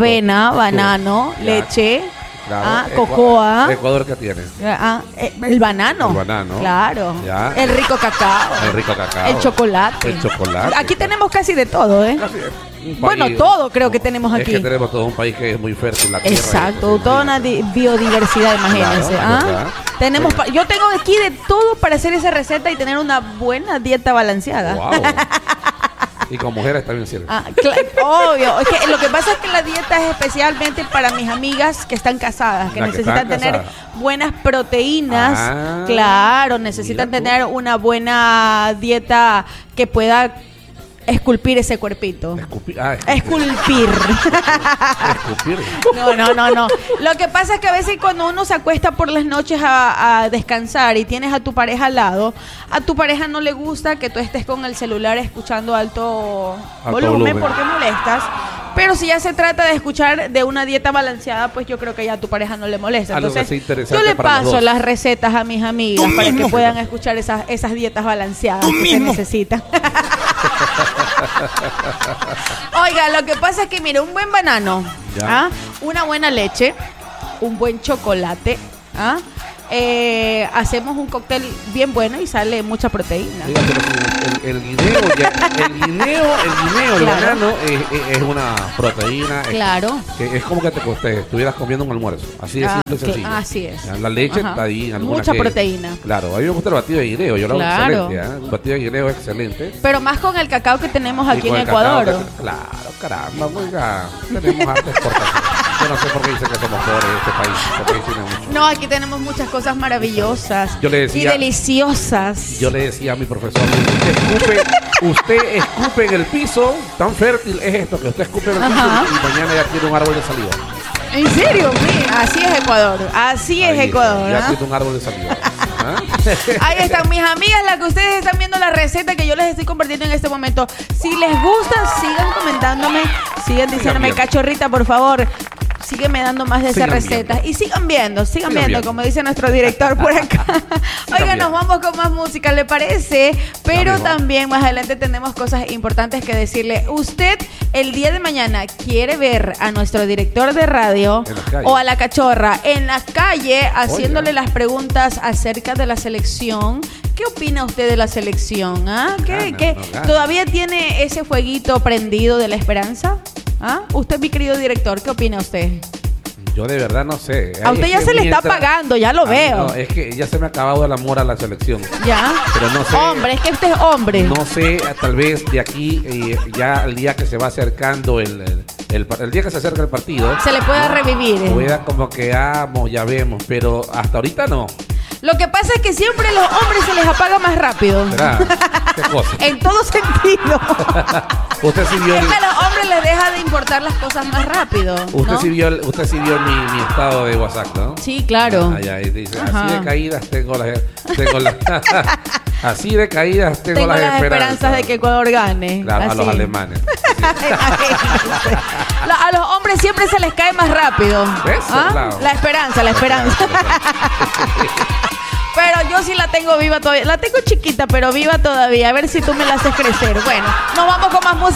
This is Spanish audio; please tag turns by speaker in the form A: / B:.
A: avena, banano, leche,
B: Claro.
A: cocoa.
B: ¿Ecuador qué tiene?
A: El banano.
B: El banano.
A: Claro.
B: Ya.
A: El rico cacao.
B: El rico cacao.
A: El chocolate.
B: El chocolate.
A: Aquí tenemos casi de todo, ¿eh? Bueno, todo creo que tenemos aquí.
B: Es que tenemos todo un país que es muy fértil, la tierra.
A: Exacto, toda una biodiversidad, imagínense.
B: Claro,
A: Tenemos yo tengo aquí de todo para hacer esa receta y tener una buena dieta balanceada.
B: Wow. Y con mujeres también sirve.
A: Obvio. Es que lo que pasa es que la dieta es especialmente para mis amigas que están casadas, que necesitan tener buenas proteínas. Claro, necesitan tener una buena dieta que pueda esculpir ese cuerpito. Esculpir. No. Lo que pasa es que a veces cuando uno se acuesta por las noches a descansar y tienes a tu pareja al lado, a tu pareja no le gusta que tú estés con el celular escuchando alto volumen porque molestas. Pero si ya se trata de escuchar de una dieta balanceada, pues yo creo que ya a tu pareja no le molesta. Entonces, yo le paso las recetas a mis amigas para que puedan escuchar esas dietas balanceadas que se necesitan. Oiga, lo que pasa es que, mire, un buen banano, una buena leche, un buen chocolate, hacemos un cóctel bien bueno y sale mucha proteína.
B: El guineo, el banano es una proteína.
A: Claro.
B: Es como que te estuvieras comiendo un almuerzo. Así de simple y sencillo.
A: Así es.
B: La leche está ahí.
A: Mucha proteína.
B: Claro, a mí me gusta el batido de guineo. Yo lo hago excelente. El batido de guineo es excelente.
A: Pero más con el cacao que tenemos aquí en Ecuador.
B: Claro, caramba, oiga. Tenemos harta exportación. Yo no sé por qué dicen que somos pobres en este país. Porque tiene mucho.
A: No, aquí tenemos muchas cosas maravillosas y deliciosas.
B: Yo le decía a mi profesor, usted escupe en el piso, tan fértil es esto, que usted escupe en el piso y mañana ya tiene un árbol de saliva.
A: ¿En serio? Así es Ecuador. Así es Ecuador.
B: Ya tiene un árbol de saliva.
A: Ahí están mis amigas, las que ustedes están viendo la receta que yo les estoy compartiendo en este momento. Si les gusta, sigan comentándome, sigan diciéndome, cachorrita, por favor. Sígueme dando más de esas recetas. Y sigan viendo, como dice nuestro director por acá. Oiga, nos vamos con más música, ¿le parece? Pero también más adelante tenemos cosas importantes que decirle. Usted, el día de mañana, quiere ver a nuestro director de radio o a la cachorra en la calle haciéndole las preguntas acerca de la selección. ¿Qué opina usted de la selección? ¿Qué todavía tiene ese fueguito prendido de la esperanza? Usted, mi querido director, ¿qué opina usted?
B: Yo de verdad no sé.
A: A usted ya se le está pagando, ya lo veo.
B: No, es que ya se me ha acabado el amor a la selección.
A: Ya.
B: Pero no sé.
A: Hombre, es que usted es hombre.
B: No sé, tal vez de aquí, ya el día que se va acercando el día que se acerca el partido,
A: se le pueda revivir.
B: Pueda como que ya vemos, pero hasta ahorita no.
A: Lo que pasa es que siempre a los hombres se les apaga más rápido.
B: ¿Verdad? ¿Qué cosa?
A: En todo sentido.
B: Usted sí vio.
A: Es que a los hombres les deja de importar las cosas más rápido.
B: Usted sí vio mi estado de WhatsApp, ¿no?
A: Sí, claro.
B: Ahí dice, así de caídas tengo las así de caídas tengo las
A: esperanzas de que Ecuador gane.
B: Claro, a los alemanes.
A: A los hombres siempre se les cae más rápido.
B: Claro.
A: La esperanza. Pero yo sí la tengo viva todavía. La tengo chiquita, pero viva todavía. A ver si tú me la haces crecer. Bueno, nos vamos con más música.